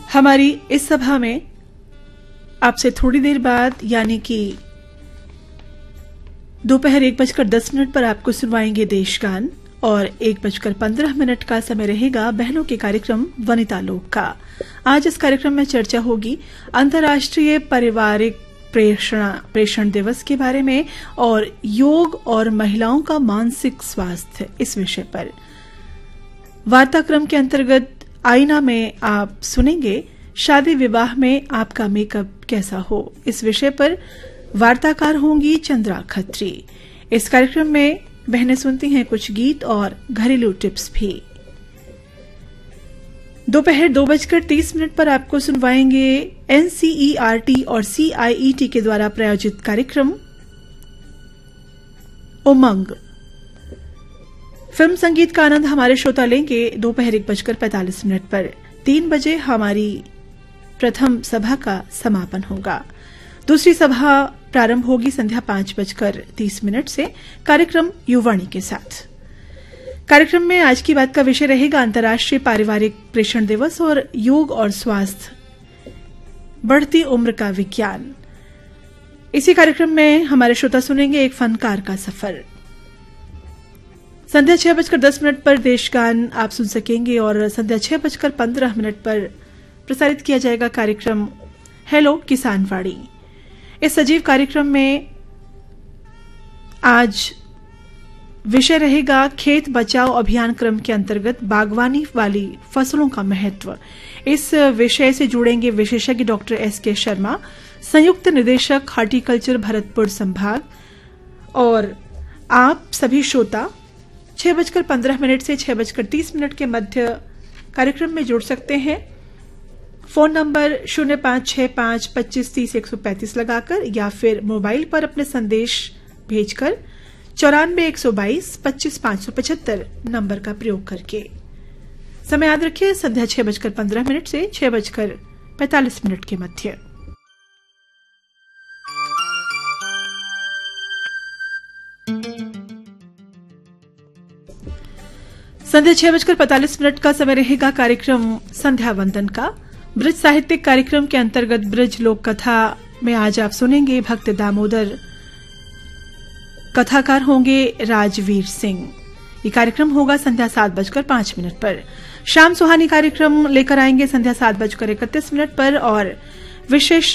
हमारी इस सभा में आपसे थोड़ी देर बाद यानी कि दोपहर 1:10 पर आपको सुनवाएंगे देशगान और 1:15 का समय रहेगा बहनों के कार्यक्रम वनिता लोक का। आज इस कार्यक्रम में चर्चा होगी अंतर्राष्ट्रीय पारिवारिक प्रेषण दिवस के बारे में और योग और महिलाओं का मानसिक स्वास्थ्य इस विषय पर। वार्ताक्रम के अंतर्गत आईना में आप सुनेंगे शादी विवाह में आपका मेकअप कैसा हो, इस विषय पर वार्ताकार होंगी चंद्रा खत्री। इस कार्यक्रम में बहनें सुनती हैं कुछ गीत और घरेलू टिप्स भी। दोपहर 2:30 पर आपको सुनवाएंगे NCERT और CIET के द्वारा प्रायोजित कार्यक्रम उमंग। फिल्म संगीत का आनंद हमारे श्रोता लेंगे दोपहर 1:45 पर। 3 बजे हमारी प्रथम सभा का समापन होगा। दूसरी सभा प्रारंभ होगी संध्या 5:30 से कार्यक्रम युवाणी के साथ। कार्यक्रम में आज की बात का विषय रहेगा अंतर्राष्ट्रीय पारिवारिक प्रेषण दिवस और योग और स्वास्थ्य, बढ़ती उम्र का विज्ञान। इसी कार्यक्रम में हमारे श्रोता सुनेंगे एक फनकार का सफर। संध्या 6:10 पर देशगान आप सुन सकेंगे और संध्या 6:15 पर प्रसारित किया जाएगा कार्यक्रम हेलो किसानवाड़ी। इस सजीव कार्यक्रम में आज विषय रहेगा खेत बचाओ अभियान क्रम के अंतर्गत बागवानी वाली फसलों का महत्व। इस विषय से जुड़ेंगे विशेषज्ञ डॉक्टर SK शर्मा, संयुक्त निदेशक हार्टिकल्चर भरतपुर संभाग। और आप सभी श्रोता 6:15 से 6:30 के मध्य कार्यक्रम में जुड़ सकते हैं। फोन नंबर 05652530-135 लगाकर या फिर मोबाइल पर अपने संदेश भेजकर 94-122-25-575 नंबर का प्रयोग करके। समय याद रखिए संध्या 6:15 से 6:45 के मध्य। संध्या 6:45 का समय रहेगा कार्यक्रम संध्या वंदन का। ब्रज साहित्यिक कार्यक्रम के अंतर्गत ब्रज लोक कथा में आज आप सुनेंगे भक्त दामोदर। कथाकार होंगे राजवीर सिंह। ये कार्यक्रम होगा संध्या 7:05 पर। शाम सुहानी कार्यक्रम लेकर आएंगे संध्या 7:31 पर और विशेष